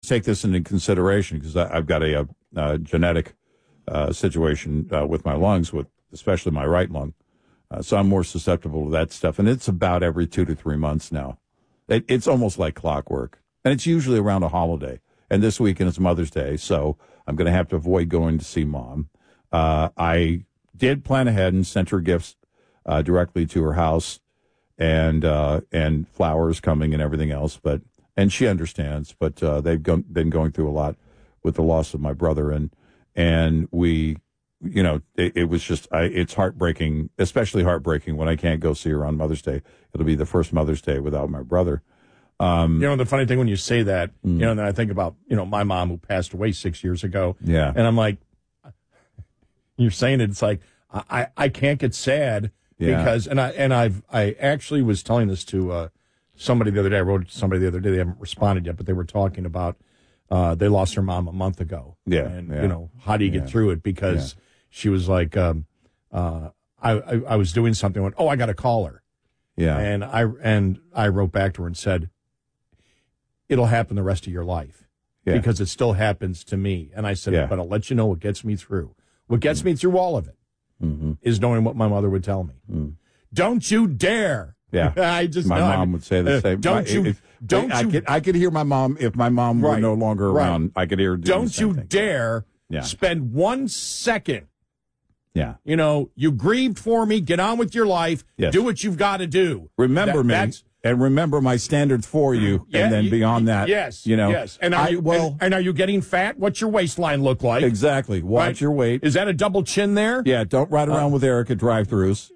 take this into consideration because I've got a genetic situation with my lungs, with especially my right lung. So I'm more susceptible to that stuff. And it's about every 2 to 3 months now. It's almost like clockwork. And it's usually around a holiday. And this weekend is Mother's Day, so I'm going to have to avoid going to see Mom. I did plan ahead and sent her gifts directly to her house and flowers coming and everything else. And she understands. But they've been going through a lot with the loss of my brother. And we... it was just, it's heartbreaking, especially heartbreaking when I can't go see her on Mother's Day. It'll be the first Mother's Day without my brother. The funny thing when you say that, and then I think about, my mom who passed away 6 years ago. Yeah. And I'm like, you're saying it's like, I can't get sad because, I actually was telling this to somebody the other day. I wrote it to somebody the other day. They haven't responded yet, but they were talking about, they lost their mom a month ago. Yeah. And, how do you get through it? Because she was like, I was doing something. I went, I got to call her. Yeah. And I wrote back to her and said, it'll happen the rest of your life because it still happens to me. And I said, but I'll let you know what gets me through. What gets me through all of it is knowing what my mother would tell me. Don't you dare. Yeah. My mom would say the same. I could hear my mom, if my mom were no longer around, I could hear her doing the same thing. Dare spend 1 second. Yeah. You grieved for me. Get on with your life. Yes. Do what you've got to do. Remember me. And remember my standards for you. And then beyond that. Yes. Yes. And are you getting fat? What's your waistline look like? Exactly. Watch your weight. Is that a double chin there? Yeah. Don't ride around with Eric at drive-thrus,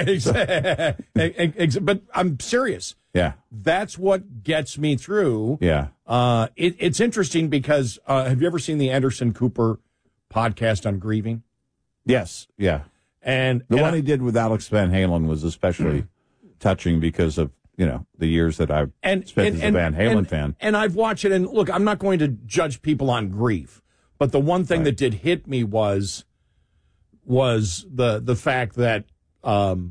Right. But I'm serious. Yeah. That's what gets me through. Yeah. It's interesting because have you ever seen the Anderson Cooper podcast on grieving? Yes. Yeah. And the one he did with Alex Van Halen was especially touching because of, the years that I've spent as a Van Halen fan. And I've watched it, and look, I'm not going to judge people on grief, but the one thing that did hit me was the fact that the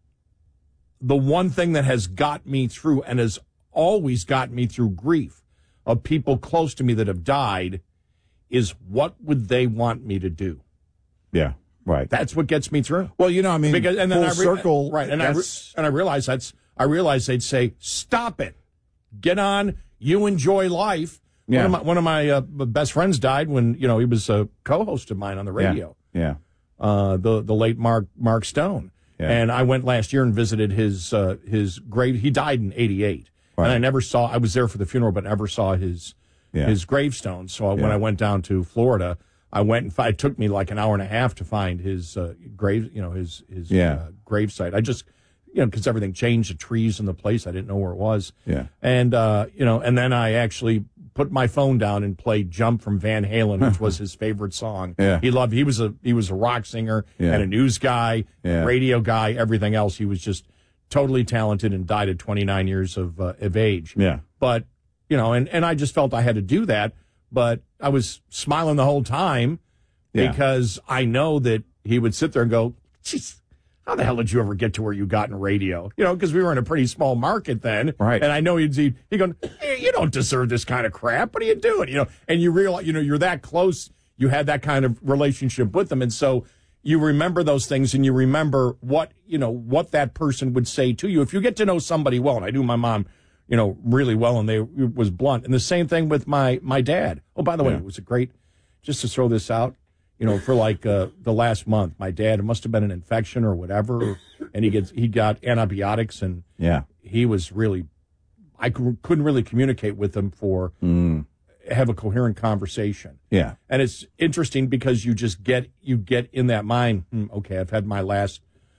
one thing that has got me through and has always got me through grief of people close to me that have died is what would they want me to do? Yeah, right. That's what gets me through. Well, because, and then circle. Right, and I realized I realized they'd say, "Stop it, get on. You enjoy life." Yeah. One of my best friends died when he was a co-host of mine on the radio. Yeah. The late Mark Stone. Yeah. And I went last year and visited his grave. He died in '88, and I never saw. I was there for the funeral, but never saw his gravestone. So when I went down to Florida, I went and it took me like an hour and a half to find his grave. His gravesite. I just. Because everything changed, the trees in the place, I didn't know where it was. Yeah. And, and then I actually put my phone down and played Jump from Van Halen, which was his favorite song. Yeah. He was a rock singer and a news guy, radio guy, everything else. He was just totally talented and died at 29 years of age. Yeah. But, and I just felt I had to do that. But I was smiling the whole time because I know that he would sit there and go, "Jeez, how the hell did you ever get to where you got in radio?" Because we were in a pretty small market then. Right. And I know he'd go, "You don't deserve this kind of crap. What are you doing?" And you realize, you're that close. You had that kind of relationship with them. And so you remember those things and you remember what that person would say to you. If you get to know somebody well, and I knew my mom, really well, and it was blunt. And the same thing with my dad. Oh, by the way, it was a great, just to throw this out, for like the last month, my dad, it must have been an infection or whatever, and he got antibiotics, and he was really, I couldn't really communicate with him have a coherent conversation. Yeah. And it's interesting because you get in that mind, okay, I've had my last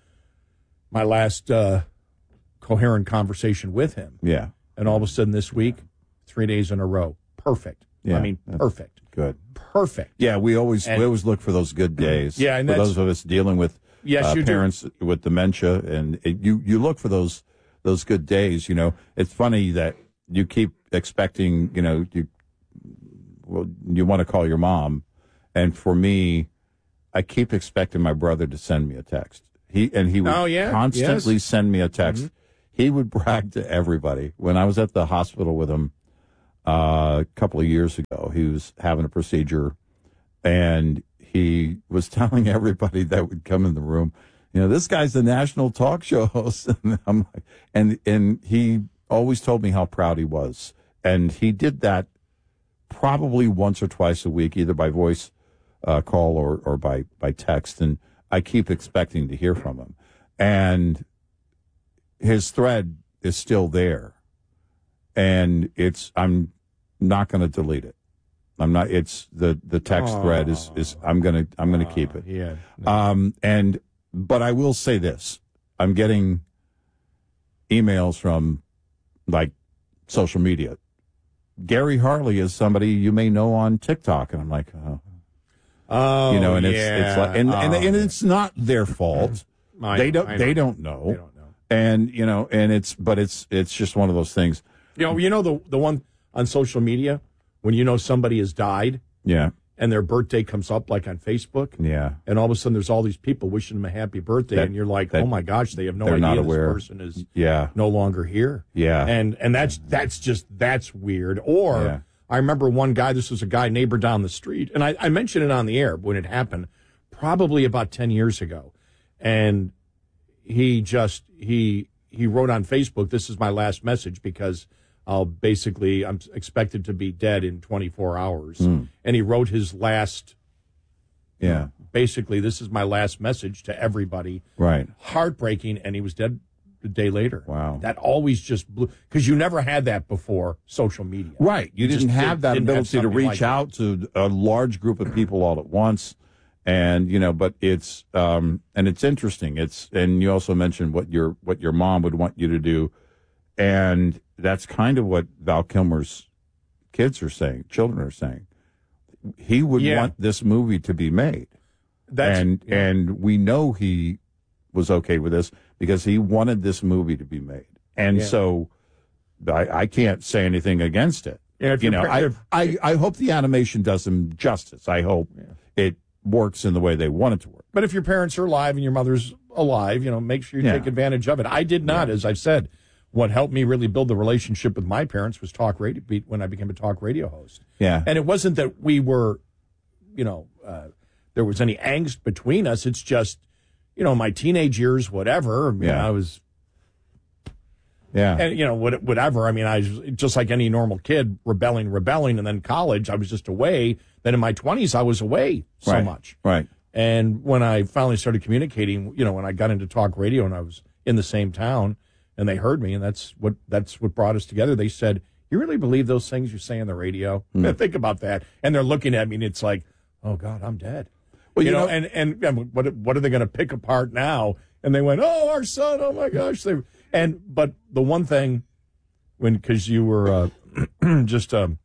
coherent conversation with him. Yeah. And all of a sudden this week, 3 days in a row, perfect. Yeah. I mean, perfect. Good. Perfect. Yeah, we always look for those good days. Yeah, and for those of us dealing with parents with dementia, and you look for those good days. It's funny that you keep expecting. You want to call your mom, and for me, I keep expecting my brother to send me a text. He would constantly send me a text. Mm-hmm. He would brag to everybody when I was at the hospital with him. a couple of years ago. He was having a procedure, and he was telling everybody that would come in the room, this guy's a national talk show host. And I'm like, and he always told me how proud he was. And he did that probably once or twice a week, either by voice call or by text. And I keep expecting to hear from him. And his thread is still there. And I'm not going to delete it. I'm not. It's the text thread is I'm gonna keep it. Yeah. But I will say this: I'm getting emails from like social media. Gary Harley is somebody you may know on TikTok, and I'm like, and it's like, and it's not their fault. They don't know. They don't know. And it's just one of those things. The one on social media when somebody has died, yeah, and their birthday comes up like on Facebook, yeah, and all of a sudden there's all these people wishing them a happy birthday, and you're like, oh my gosh, they have no idea not aware. This person is no longer here, yeah, and that's weird. Or I remember one guy, this was a guy neighbor down the street, and I mentioned it on the air when it happened, probably about 10 years ago, and he wrote on Facebook, "This is my last message because I'm expected to be dead in 24 hours." And he wrote his last, basically, "This is my last message to everybody." Right. Heartbreaking, and he was dead a day later. Wow. That always just blew, because you never had that before social media. Right. You didn't have that ability to reach out to a large group of people all at once. And, but it's, and it's interesting. And you also mentioned what your mom would want you to do. And that's kind of what Val Kilmer's children are saying. He would want this movie to be made. And we know he was okay with this because he wanted this movie to be made. And so I can't say anything against it. Yeah, I hope the animation does him justice. I hope it works in the way they want it to work. But if your parents are alive and your mother's alive, make sure you take advantage of it. I did not, as I've said. What helped me really build the relationship with my parents was talk radio when I became a talk radio host. Yeah. And it wasn't that we were, there was any angst between us. It's just, my teenage years, whatever. I was. Yeah. And, whatever. I mean, I was just like any normal kid, rebelling. And then college, I was just away. Then in my 20s, I was away so much. Right. And when I finally started communicating, when I got into talk radio and I was in the same town, and they heard me, and that's what brought us together. They said, "You really believe those things you say on the radio?" Think about that. And they're looking at me, and it's like, "Oh God, I'm dead." Well, and what are they going to pick apart now? And they went, "Oh, our son! Oh my gosh!" But the one thing, because you were just talking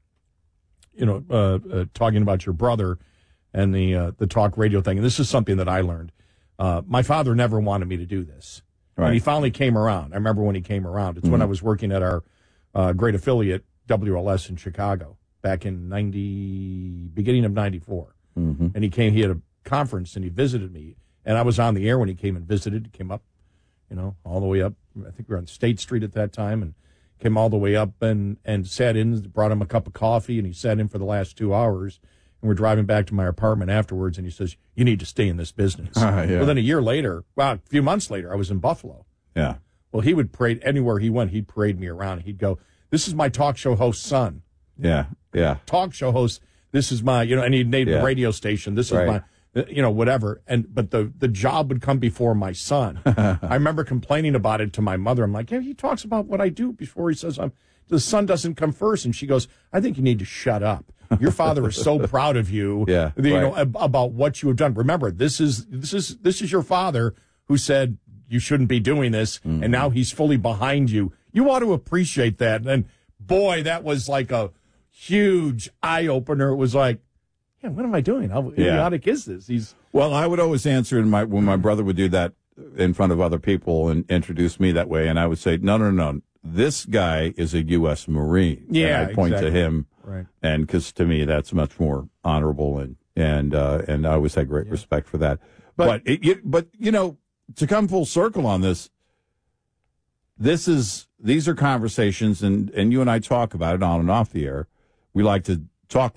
about your brother and the talk radio thing, and this is something that I learned. My father never wanted me to do this. Right. And he finally came around. I remember when he came around. It's when I was working at our great affiliate, WLS in Chicago, back in beginning of 94. Mm-hmm. And he came, he had a conference and he visited me. And I was on the air when he came and visited. He came up, all the way up. I think we were on State Street at that time, and came all the way up and sat in, brought him a cup of coffee, and he sat in for the last 2 hours. And we're driving back to my apartment afterwards, and he says, "You need to stay in this business." Well, then a few months later, I was in Buffalo. Yeah. Well, he would parade anywhere he went. He'd parade me around. He'd go, "This is my talk show host son." Yeah. Yeah. Talk show host. This is my, and he'd name the radio station. This is my, whatever. But the job would come before my son. I remember complaining about it to my mother. I'm like, he talks about what I do before he says the son doesn't come first. And she goes, "I think you need to shut up. Your father is so proud of you, about what you have done. Remember, this is your father who said you shouldn't be doing this, and now he's fully behind you. You ought to appreciate that." And boy, that was like a huge eye opener. It was like, what am I doing? How idiotic is this? Well, I would always answer when my brother would do that in front of other people and introduce me that way, and I would say, no. This guy is a U.S. Marine. Yeah, and I point to him, right? And because to me that's much more honorable, and I always had great respect for that. But to come full circle on this is these are conversations, and you and I talk about it on and off the air. We like to talk